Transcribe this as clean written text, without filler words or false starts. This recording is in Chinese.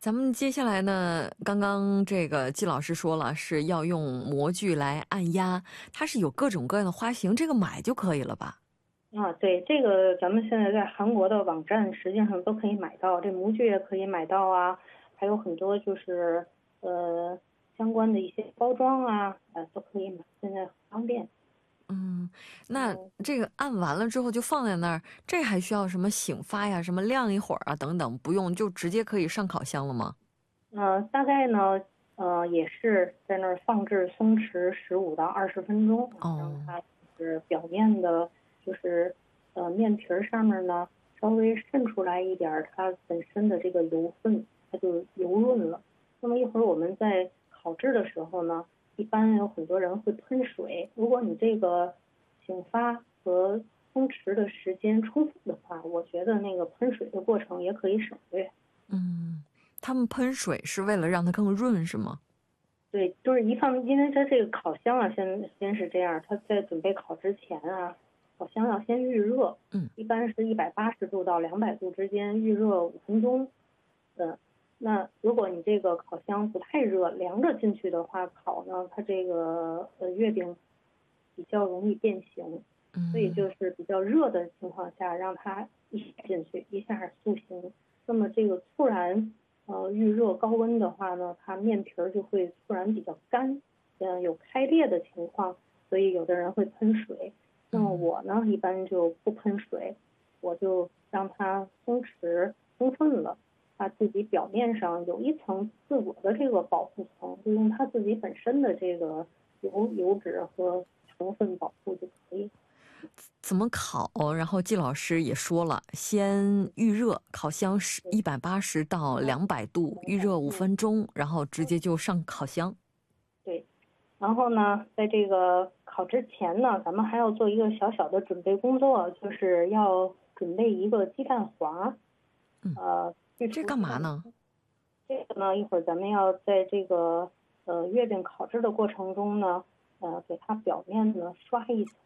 咱们接下来呢，刚刚这个季老师说了是要用模具来按压，它是有各种各样的花型，这个买就可以了吧？ 对，这个咱们现在在韩国的网站实际上都可以买到，这模具也可以买到啊，还有很多就是相关的一些包装啊，都可以买，现在很方便。 嗯，那这个按完了之后就放在那儿，这还需要什么醒发呀，什么晾一会儿啊等等，不用就直接可以上烤箱了吗？ 大概呢，也是在那儿放置松弛15到20分钟，让哦， 它就是表面的，就是面皮儿上面呢稍微渗出来一点儿它本身的这个油分，它就油润了。那么一会儿我们在烤制的时候呢，一般有很多人会喷水。如果你这个醒发和松弛的时间充分的话，我觉得那个喷水的过程也可以省略。 嗯，他们喷水是为了让它更润是吗？ 对，就是因为它这个烤箱啊，先是这样，它在准备烤之前啊，烤箱要先预热，一般是180度到200度之间预热5分钟。那如果你这个烤箱不太热，凉着进去的话，烤呢，它这个月饼比较容易变形，所以就是比较热的情况下，让它一下进去，一下塑形。那么这个突然预热高温的话呢，它面皮儿就会突然比较干，有开裂的情况，所以有的人会喷水。那么我呢，一般就不喷水，我就让它松弛充分了，它自己表面上有一层自我的这个保护层，就用它自己本身的这个油脂和成分保护就可以。 怎么烤？然后季老师也说了，先预热，烤箱是180到200度，预热5分钟，然后直接就上烤箱。 对，然后呢，在这个烤之前呢，咱们还要做一个小小的准备工作，就是要准备一个鸡蛋黄。去这除鸡蛋。 干嘛呢？ 这个呢，一会儿咱们要在这个月饼烤制的过程中呢，给它表面呢刷一层